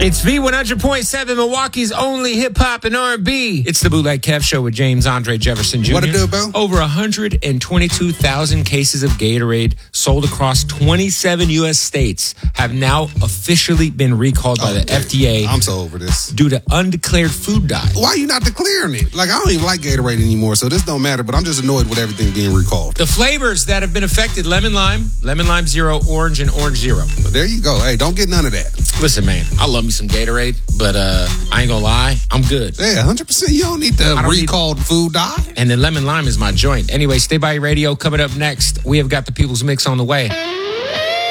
It's V100.7, Milwaukee's only hip-hop and R&B. It's the Bootleg Kev Show with James Andre Jefferson Jr. What it do, Bill? Over 122,000 cases of Gatorade sold across 27 U.S. states have now officially been recalled by the FDA. I'm so over this. Due to undeclared food dyes. Why are you not declaring it? Like, I don't even like Gatorade anymore, so this don't matter, but I'm just annoyed with everything being recalled. The flavors that have been affected, lemon lime zero, orange, and orange zero. But there you go. Hey, don't get none of that. Listen, man, I love me some Gatorade, but I ain't gonna lie, I'm good. Yeah, 100%. You don't need the recalled food dye. And the lemon lime is my joint. Anyway, stay by your radio. Coming up next, we have got the People's Mix on the way.